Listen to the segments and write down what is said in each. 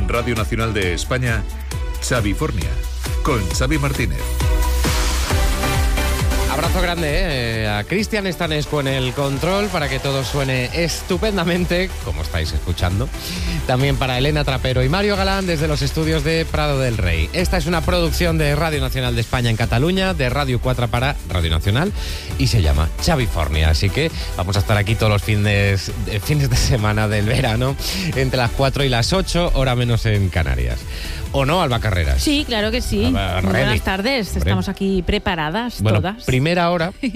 En Radio Nacional de España, Xavifornia, con Xavi Martínez. Abrazo grande a Cristian Estanescu en el control para que todo suene estupendamente, como estáis escuchando. También para Elena Trapero y Mario Galán desde los estudios de Prado del Rey. Esta es una producción de Radio Nacional de España en Cataluña, de Radio 4 para Radio Nacional, y se llama Xavifornia. Así que vamos a estar aquí todos los fines de semana del verano, entre las 4 y las 8, hora menos en Canarias. ¿O no, Alba Carreras? Sí, claro que sí. Muy buenas tardes. Estamos aquí preparadas todas. Primera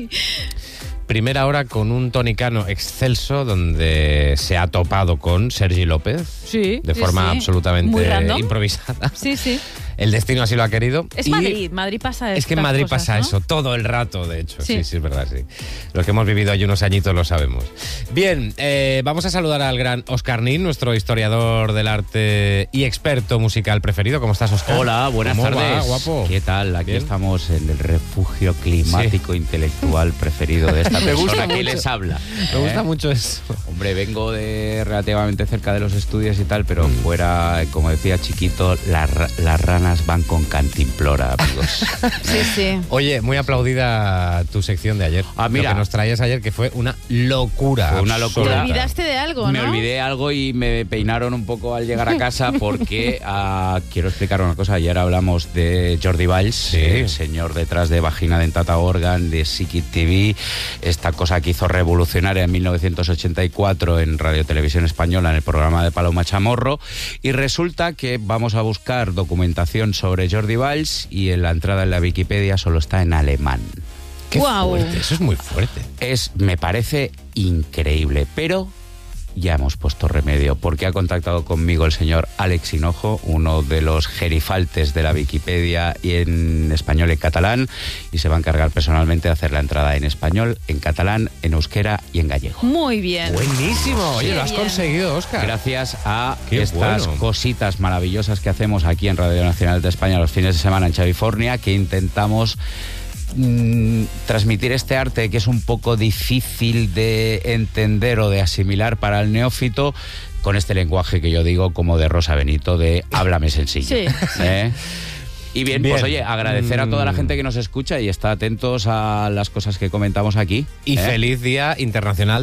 hora con un tonicano excelso donde se ha topado con Sergi López. Sí. De forma absolutamente improvisada. Sí, sí. El destino así lo ha querido. Es Madrid pasa eso. Es que en Madrid pasa eso todo el rato, de hecho. Sí, es verdad, sí. Los que hemos vivido allí unos añitos lo sabemos. Bien, vamos a saludar al gran Óscar Nin, nuestro historiador del arte y experto musical preferido. ¿Cómo estás, Óscar? Hola, buenas tardes. ¿Cómo va, guapo? ¿Qué tal? Aquí estamos en el refugio climático intelectual preferido de esta persona que les habla. Me gusta mucho eso. Hombre, vengo de relativamente cerca de los estudios y tal, pero fuera, como decía Chiquito, las ranas van con cantimplora, amigos. Sí. Oye, muy aplaudida tu sección de ayer. Mira, lo que nos traías ayer, que fue una locura. Fue una locura. Te olvidaste de algo, ¿no? Me olvidé algo y me peinaron un poco al llegar a casa porque quiero explicar una cosa. Ayer hablamos de Jordi Valls, el señor detrás de Vagina Dentata Organ, de Psiquit TV, esta cosa que hizo revolucionaria en 1984 en Radio Televisión Española en el programa de Paloma Chamorro, y resulta que vamos a buscar documentación sobre Jordi Valls y en la entrada en la Wikipedia solo está en alemán. ¡Qué fuerte! Eso es muy fuerte. Me parece increíble, pero ya hemos puesto remedio, porque ha contactado conmigo el señor Alex Hinojo, uno de los gerifaltes de la Wikipedia y en español y en catalán, y se va a encargar personalmente de hacer la entrada en español, en catalán, en euskera y en gallego. Muy bien. Buenísimo. Oye, lo has conseguido, Óscar. Gracias a estas cositas maravillosas que hacemos aquí en Radio Nacional de España los fines de semana en Xavifornia, que intentamos transmitir este arte que es un poco difícil de entender o de asimilar para el neófito, con este lenguaje que yo digo como de Rosa Benito, de háblame sencillo. Sí. Y bien, pues oye, agradecer a toda la gente que nos escucha y está atentos a las cosas que comentamos aquí. Y feliz Día Internacional